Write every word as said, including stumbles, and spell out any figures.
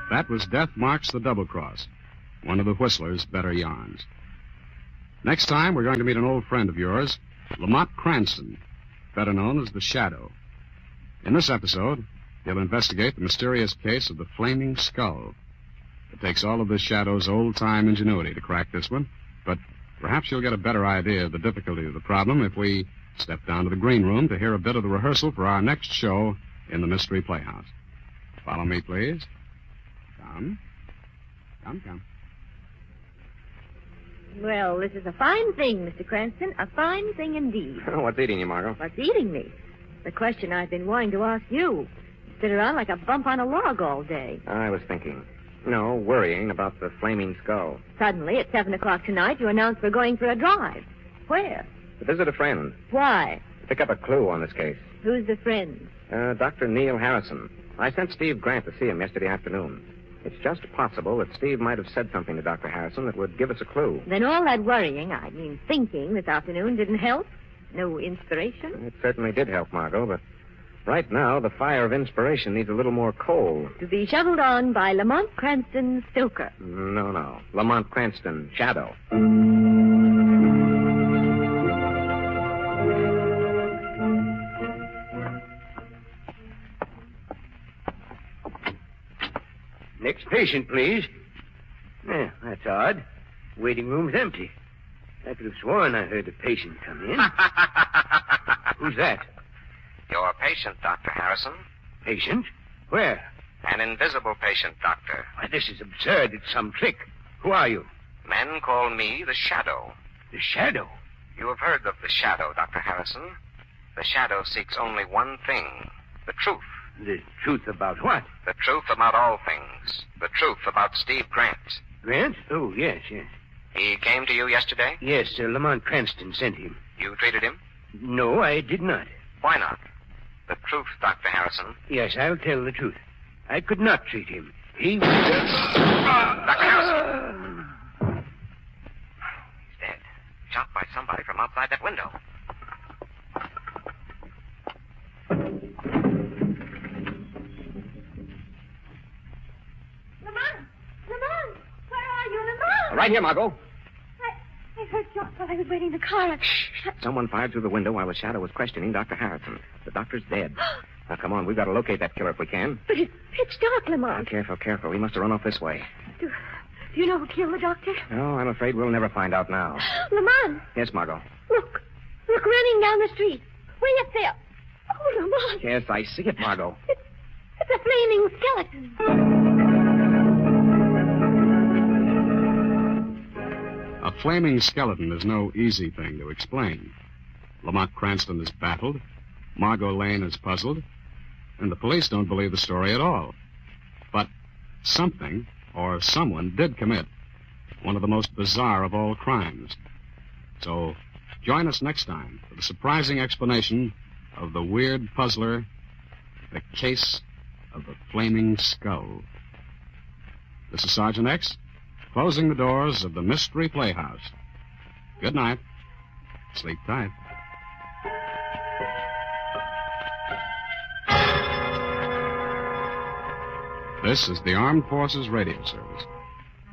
That was Death Marks the Double Cross, one of the Whistler's better yarns. Next time, we're going to meet an old friend of yours, Lamont Cranston, better known as the Shadow. In this episode, he'll investigate the mysterious case of the Flaming Skull. It takes all of the Shadow's old-time ingenuity to crack this one, but perhaps you'll get a better idea of the difficulty of the problem if we step down to the green room to hear a bit of the rehearsal for our next show in the Mystery Playhouse. Follow me, please. Come. Come, come. Well, this is a fine thing, Mister Cranston. A fine thing indeed. Oh, what's eating you, Margot? What's eating me? The question I've been wanting to ask you. You sit around like a bump on a log all day. I was thinking. No, worrying about the Flaming Skull. Suddenly, at seven o'clock tonight, you announce we're going for a drive. Where? To visit a friend. Why? To pick up a clue on this case. Who's the friend? Uh, Doctor Neil Harrison. I sent Steve Grant to see him yesterday afternoon. It's just possible that Steve might have said something to Doctor Harrison that would give us a clue. Then all that worrying, I mean thinking, this afternoon didn't help? No inspiration? It certainly did help, Margot, but right now the fire of inspiration needs a little more coal. To be shoveled on by Lamont Cranston Stoker. No, no. Lamont Cranston, Shadow. Next patient, please. Yeah, that's odd. Waiting room's empty. I could have sworn I heard a patient come in. Who's that? Your patient, Doctor Harrison. Patient? Where? An invisible patient, Doctor. Why, this is absurd. It's some trick. Who are you? Men call me the Shadow. The Shadow? You have heard of the Shadow, Doctor Harrison. The Shadow seeks only one thing, the truth. The truth about what? The truth about all things. The truth about Steve Grant. Grant? Oh, yes, yes. He came to you yesterday? Yes, uh, Lamont Cranston sent him. You treated him? No, I did not. Why not? The truth, Doctor Harrison. Yes, I'll tell the truth. I could not treat him. He was... Doctor Harrison! He's dead. Shot by somebody from outside that window. Lamont! Lamont! Where are you, Lamont? Right here, Margot. I, I heard shots while I was waiting in the car. Shh. Someone fired through the window while the Shadow was questioning Doctor Harrison. The doctor's dead. Now, come on. We've got to locate that killer if we can. But it's pitch dark, Oh, Lamont. careful, careful. We must have run off this way. Do, do you know who killed the doctor? No, I'm afraid we'll never find out now. Lamont! Yes, Margot. Look. Look, running down the street. Way up there. Oh, Lamont. Yes, I see it, Margot. It's, it's a flaming skeleton. A flaming skeleton is no easy thing to explain. Lamont Cranston is baffled, Margot Lane is puzzled, and the police don't believe the story at all. But something, or someone, did commit one of the most bizarre of all crimes. So join us next time for the surprising explanation of the weird puzzler, the case of the Flaming Skull. This is Sergeant X, closing the doors of the Mystery Playhouse. Good night. Sleep tight. This is the Armed Forces Radio Service.